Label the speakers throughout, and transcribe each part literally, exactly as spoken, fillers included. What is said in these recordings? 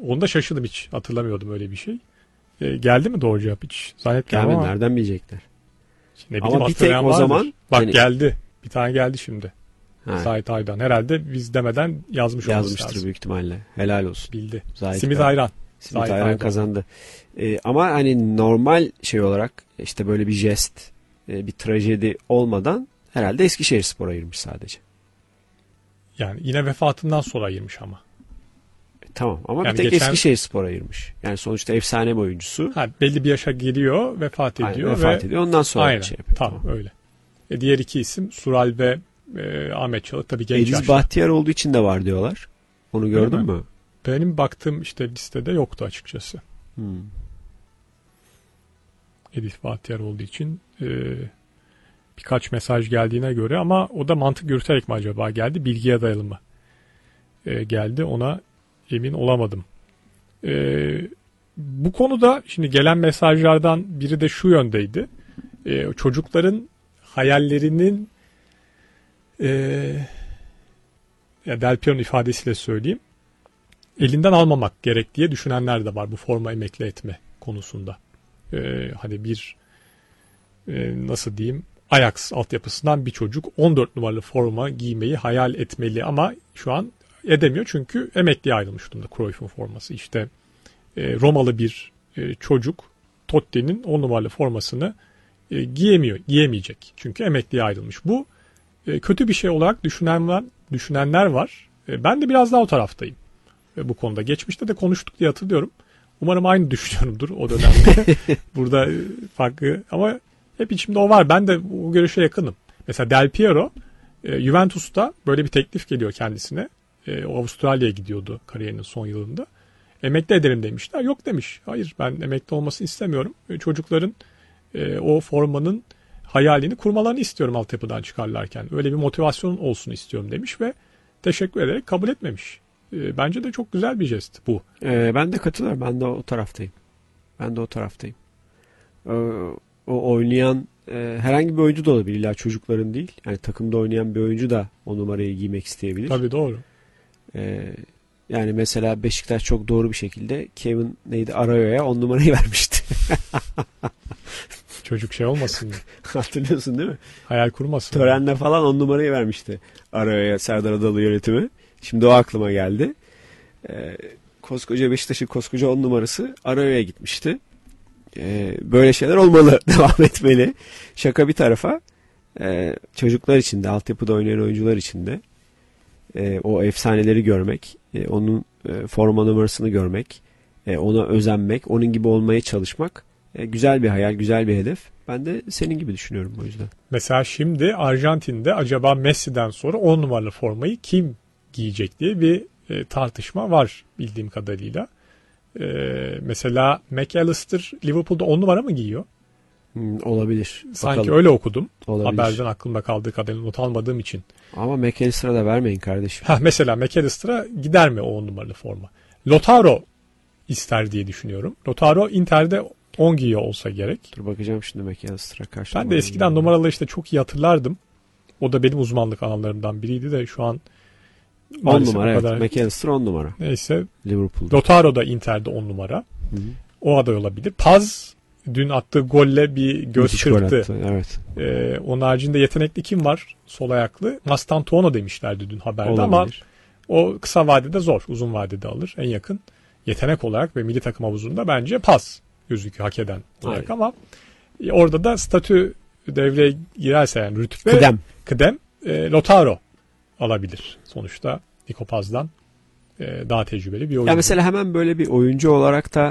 Speaker 1: Onda şaşırdım, hiç hatırlamıyordum öyle bir şey. E, geldi mi doğru cevap hiç? Zannetmiyorum ama.
Speaker 2: Nereden bilecekler?
Speaker 1: Ne bileyim,
Speaker 2: ama bir tek o zaman.
Speaker 1: Bak
Speaker 2: hani...
Speaker 1: geldi. Bir tane geldi şimdi.
Speaker 2: Ha.
Speaker 1: Zahit Aydan. Herhalde biz demeden yazmış olması lazım.
Speaker 2: Yazmıştır büyük ihtimalle. Helal olsun.
Speaker 1: Bildi.
Speaker 2: Zahit
Speaker 1: Simit Ayran.
Speaker 2: Simit Ayran, Ayran kazandı. Ee, ama hani normal şey olarak işte böyle bir jest, bir trajedi olmadan herhalde Eskişehirspor'a ayırmış sadece.
Speaker 1: Yani yine vefatından sonra ayırmış ama.
Speaker 2: E, tamam ama
Speaker 1: yani
Speaker 2: bir tek
Speaker 1: geçen...
Speaker 2: Eskişehirspor'a ayırmış. Yani sonuçta efsane bir oyuncusu.
Speaker 1: Ha, belli bir yaşa geliyor, vefat ediyor.
Speaker 2: Aynen, vefat
Speaker 1: ve...
Speaker 2: ediyor. Ondan sonra
Speaker 1: Aynen,
Speaker 2: şey yapıyor.
Speaker 1: Tamam, tamam. öyle. E, diğer iki isim Sural ve e, Ahmet Çalık tabii genç
Speaker 2: Ediz
Speaker 1: yaşta.
Speaker 2: Bahtiyar olduğu için de var diyorlar. Onu gördün mü?
Speaker 1: Benim baktığım işte listede yoktu açıkçası.
Speaker 2: Hmm.
Speaker 1: Ediz Bahtiyar olduğu için e, birkaç mesaj geldiğine göre, ama o da mantık yürüterek mi acaba geldi? Bilgiye dayalı mı e, geldi? Ona emin olamadım. E, bu konuda şimdi gelen mesajlardan biri de şu yöndeydi. E, çocukların hayallerinin e, ya Del Piero'nun ifadesiyle söyleyeyim, elinden almamak gerek diye düşünenler de var bu forma emekli etme konusunda. Ee, hani bir e, nasıl diyeyim, Ajax altyapısından bir çocuk on dört numaralı forma giymeyi hayal etmeli ama şu an edemiyor çünkü emekliye ayrılmış durumda Cruyff'un forması. İşte e, Romalı bir e, çocuk Totti'nin on numaralı formasını e, giyemiyor, giyemeyecek çünkü emekliye ayrılmış. Bu e, kötü bir şey olarak düşünenler, düşünenler var. E, ben de biraz daha o taraftayım e, bu konuda. Geçmişte de konuştuk diye hatırlıyorum. Umarım aynı düşünüyorumdur o dönemde. Burada farklı ama hep içimde o var. Ben de bu görüşe yakınım. Mesela Del Piero e, Juventus'ta böyle bir teklif geliyor kendisine. E, o Avustralya'ya gidiyordu kariyerinin son yılında. Emekli ederim demişler. Yok demiş. Hayır, ben emekli olmasını istemiyorum. E, çocukların e, o formanın hayalini kurmalarını istiyorum altyapıdan çıkarlarken. Öyle bir motivasyon olsun istiyorum demiş ve teşekkür ederek kabul etmemiş. Bence de çok güzel bir jest bu.
Speaker 2: Ee, ben de katılıyorum. Ben de o taraftayım. Ben de o taraftayım. Ee, o oynayan e, herhangi bir oyuncu da olabilir. İlla çocukların değil. Yani takımda oynayan bir oyuncu da o numarayı giymek isteyebilir.
Speaker 1: Tabii, doğru.
Speaker 2: Ee, yani mesela Beşiktaş çok doğru bir şekilde Kevin neydi Arayo'ya on numarayı vermişti.
Speaker 1: Çocuk şey olmasın.
Speaker 2: Hatırlıyorsun değil mi?
Speaker 1: Hayal kurmasın.
Speaker 2: Törenle falan on numarayı vermişti Arayo'ya Serdar Adalı yönetimi. Şimdi o aklıma geldi. Ee, koskoca Beşiktaş'ın koskoca on numarası Arayo'ya gitmişti. Ee, böyle şeyler olmalı, devam etmeli. Şaka bir tarafa, e, çocuklar için de, altyapıda oynayan oyuncular için de e, o efsaneleri görmek, e, onun e, forma numarasını görmek, e, ona özenmek, onun gibi olmaya çalışmak e, güzel bir hayal, güzel bir hedef. Ben de senin gibi düşünüyorum o yüzden.
Speaker 1: Mesela şimdi Arjantin'de acaba Messi'den sonra on numaralı formayı kim giyecek diye bir e, tartışma var bildiğim kadarıyla. E, mesela McAllister Liverpool'da on numara mı giyiyor?
Speaker 2: Hmm, olabilir.
Speaker 1: Sanki
Speaker 2: bakalım.
Speaker 1: öyle okudum.
Speaker 2: Olabilir.
Speaker 1: Haberden aklımda kaldığı kadarıyla not almadığım için.
Speaker 2: Ama McAllister'a da vermeyin kardeşim.
Speaker 1: Ha, mesela McAllister'a gider mi o on numaralı forma? Lautaro ister diye düşünüyorum. Lautaro Inter'de on giyiyor olsa gerek.
Speaker 2: Dur bakacağım şimdi McAllister'a karşı.
Speaker 1: Ben de eskiden numaraları işte çok iyi hatırlardım. O da benim uzmanlık alanlarımdan biriydi de şu an
Speaker 2: on numara
Speaker 1: kadar...
Speaker 2: evet. McAllister on numara.
Speaker 1: Neyse.
Speaker 2: Liverpool'da.
Speaker 1: Lautaro da Inter'de on numara. Hı-hı. O aday olabilir. Paz dün attığı golle bir göz
Speaker 2: Müthiş
Speaker 1: kırptı.
Speaker 2: Evet.
Speaker 1: Ee, onun haricinde yetenekli kim var? Sol ayaklı. Mastantuono demişlerdi dün haberde. Olabilir. Ama o kısa vadede zor. Uzun vadede alır. En yakın yetenek olarak ve milli takım havuzunda bence Paz gözüküyor hak eden olarak. Aynen. Ama orada da statü devreye girerse yani rütbe
Speaker 2: kıdem,
Speaker 1: kıdem e, Lautaro alabilir. Sonuçta Nico Paz'dan e, daha tecrübeli bir oyuncu.
Speaker 2: Ya mesela hemen böyle bir oyuncu olarak da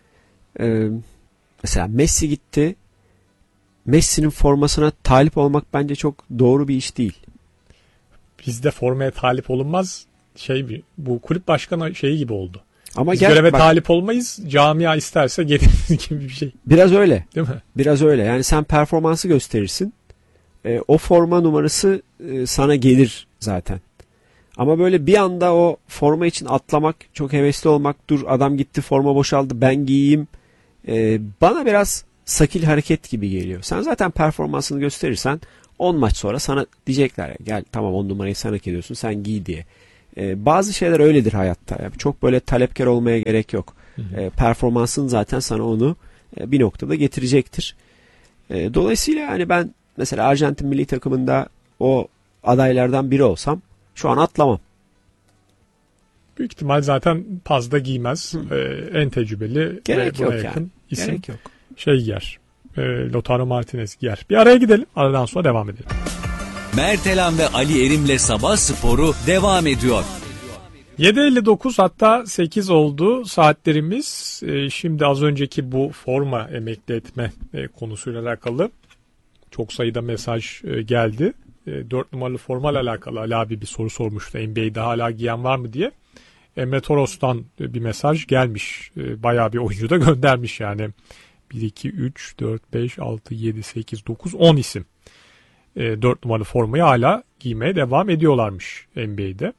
Speaker 2: e, mesela Messi gitti. Messi'nin formasına talip olmak bence çok doğru bir iş değil.
Speaker 1: Bizde formaya talip olunmaz. Şey, bu kulüp başkanı şeyi gibi oldu.
Speaker 2: Ama
Speaker 1: Biz
Speaker 2: gel,
Speaker 1: göreve
Speaker 2: bak,
Speaker 1: talip olmayız. Camia isterse geliriz gibi bir şey.
Speaker 2: Biraz öyle.
Speaker 1: Değil mi?
Speaker 2: Biraz öyle. Yani sen performansı gösterirsin. E, o forma numarası e, sana gelir zaten. Ama böyle bir anda o forma için atlamak, çok hevesli olmak, dur adam gitti forma boşaldı ben giyeyim. E, bana biraz sakil hareket gibi geliyor. Sen zaten performansını gösterirsen on maç sonra sana diyecekler ya, gel tamam on numarayı sen hak ediyorsun sen giy diye. E, bazı şeyler öyledir hayatta. Yani çok böyle talepkar olmaya gerek yok.
Speaker 1: Hı hı.
Speaker 2: E, performansın zaten sana onu e, bir noktada getirecektir. E, dolayısıyla hani ben mesela Arjantin milli takımında o adaylardan biri olsam şu an atlamam.
Speaker 1: Büyük ihtimal zaten Paz'da giymez.
Speaker 2: Hı.
Speaker 1: Ee, en tecrübeli
Speaker 2: Gerek
Speaker 1: ve buna
Speaker 2: yok
Speaker 1: yakın
Speaker 2: yani.
Speaker 1: isim
Speaker 2: Gerek yok.
Speaker 1: şey giyer. E, Lautaro Martinez giyer. Bir araya gidelim. Aradan sonra devam edelim.
Speaker 3: Mertelan ve Ali Erim'le Sabah Sporu devam ediyor.
Speaker 1: yedi elli dokuz hatta sekiz oldu saatlerimiz. E, şimdi az önceki bu forma emekli etme e, konusuyla alakalı çok sayıda mesaj e, geldi. E, dört numaralı formayla alakalı Ali abi bir soru sormuştu. N B A'de hala giyen var mı diye. Emre Toros'tan bir mesaj gelmiş. E, bayağı bir oyuncu da göndermiş yani. bir, iki, üç, dört, beş, altı, yedi, sekiz, dokuz, on isim. E, dört numaralı formayı hala giymeye devam ediyorlarmış N B A'de.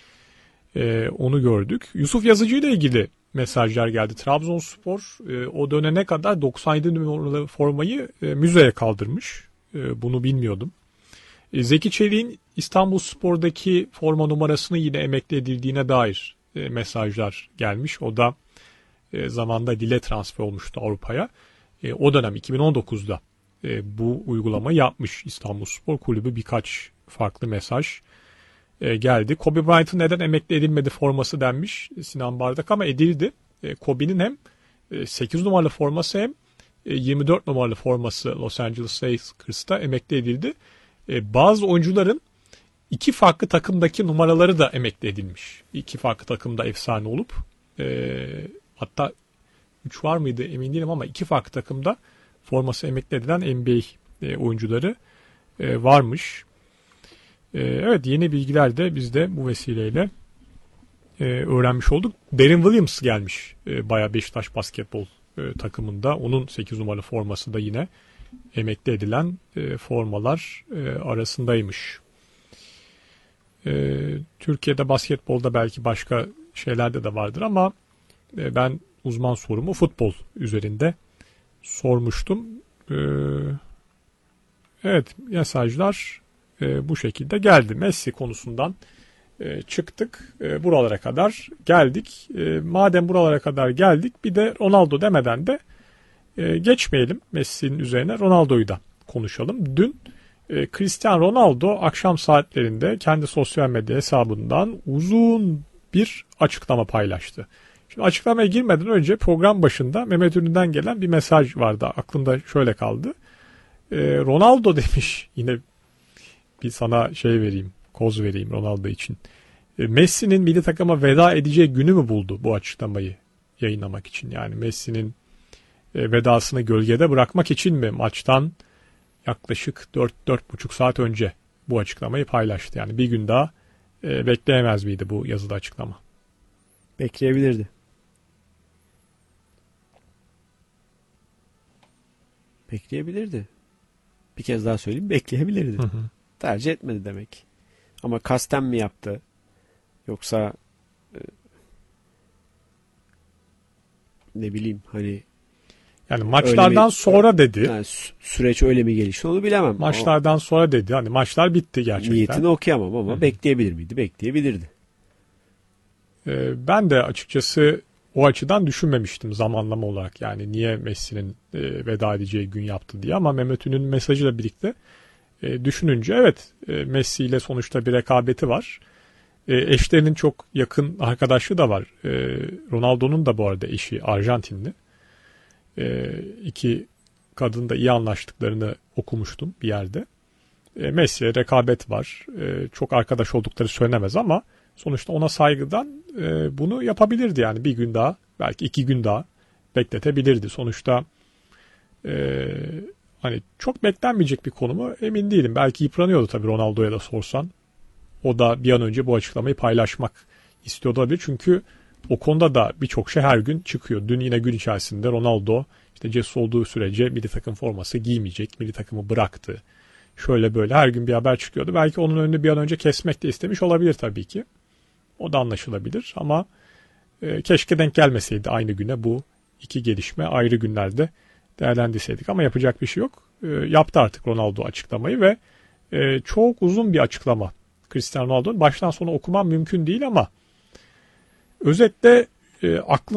Speaker 1: E, onu gördük. Yusuf Yazıcı ile ilgili mesajlar geldi. Trabzonspor e, o dönene kadar doksan yedi numaralı formayı e, müzeye kaldırmış. E, bunu bilmiyordum. E, Zeki Çelik'in İstanbulspor'daki forma numarasını yine emekli edildiğine dair e, mesajlar gelmiş. O da e, zamanda Lille transfer olmuştu Avrupa'ya. E, o dönem iki bin on dokuzda e, bu uygulamayı yapmış İstanbulspor Kulübü. Birkaç farklı mesaj e, geldi. Kobe Bryant'ın neden emekli edilmedi forması denmiş Sinan Bardak ama edildi. E, Kobe'nin hem e, sekiz numaralı forması hem e, yirmi dört numaralı forması Los Angeles Lakers'ta emekli edildi. E, bazı oyuncuların iki farklı takımdaki numaraları da emekli edilmiş. İki farklı takımda efsane olup e, hatta üç var mıydı emin değilim ama iki farklı takımda forması emekli edilen N B A e, oyuncuları e, varmış. E, evet yeni bilgiler de biz de bu vesileyle e, öğrenmiş olduk. Derin Williams gelmiş e, bayağı Beşiktaş basketbol e, takımında. Onun sekiz numaralı forması da yine emekli edilen e, formalar e, arasındaymış. E, Türkiye'de basketbolda belki başka şeylerde de vardır ama e, ben uzman sorumu futbol üzerinde sormuştum. E, evet mesajlar e, bu şekilde geldi. Messi konusundan e, çıktık. E, buralara kadar geldik. E, madem buralara kadar geldik bir de Ronaldo demeden de e, geçmeyelim Messi'nin üzerine Ronaldo'yu da konuşalım. Dün e, Cristiano Ronaldo akşam saatlerinde kendi sosyal medya hesabından uzun bir açıklama paylaştı. Şimdi açıklamaya girmeden önce program başında Mehmet Ünlü'den gelen bir mesaj vardı. Aklımda şöyle kaldı. E, Ronaldo demiş yine bir sana şey vereyim, koz vereyim Ronaldo için. E, Messi'nin milli takıma veda edeceği günü mü buldu bu açıklamayı yayınlamak için? Yani Messi'nin e, vedasını gölgede bırakmak için mi maçtan yaklaşık dört dört buçuk saat önce bu açıklamayı paylaştı? Yani bir gün daha e, bekleyemez miydi bu yazılı açıklama?
Speaker 2: Bekleyebilirdi. Bekleyebilirdi. Bir kez daha söyleyeyim, bekleyebilirdi.
Speaker 1: Hı hı.
Speaker 2: Tercih etmedi demek. Ama kasten mi yaptı? Yoksa e, ne bileyim hani
Speaker 1: yani maçlardan
Speaker 2: mi,
Speaker 1: sonra dedi.
Speaker 2: Yani süreç öyle mi gelişti onu bilemem.
Speaker 1: Maçlardan o, sonra dedi. Hani maçlar bitti gerçekten.
Speaker 2: Niyetini okuyamam ama Hı. bekleyebilir miydi? Bekleyebilirdi.
Speaker 1: Ee, ben de açıkçası o açıdan düşünmemiştim zamanlama olarak. Yani niye Messi'nin e, veda edeceği gün yaptı diye. Ama Mehmet Ünlü'nün mesajıyla birlikte e, düşününce evet e, Messi ile sonuçta bir rekabeti var. E, eşlerinin çok yakın arkadaşlığı da var. E, Ronaldo'nun da bu arada eşi Arjantinli. E, iki kadın da iyi anlaştıklarını okumuştum bir yerde. E, Messi'ye rekabet var. E, çok arkadaş oldukları söylenemez ama sonuçta ona saygıdan e, bunu yapabilirdi yani bir gün daha belki iki gün daha bekletebilirdi. Sonuçta e, hani çok beklenmeyecek bir konu mu emin değilim. Belki yıpranıyordu tabii Ronaldo'ya da sorsan. O da bir an önce bu açıklamayı paylaşmak istiyordu olabilir. Çünkü o konuda da birçok şey her gün çıkıyor. Dün yine gün içerisinde Ronaldo işte cesur olduğu sürece milli takım forması giymeyecek. Milli takımı bıraktı. Şöyle böyle her gün bir haber çıkıyordu. Belki onun önünü bir an önce kesmek de istemiş olabilir tabii ki. O da anlaşılabilir ama e, keşke denk gelmeseydi aynı güne bu iki gelişme ayrı günlerde değerlendirseydik. Ama yapacak bir şey yok. E, yaptı artık Ronaldo açıklamayı ve e, çok uzun bir açıklama Cristiano Ronaldo'nun. Baştan sona okumam mümkün değil ama özetle e, aklım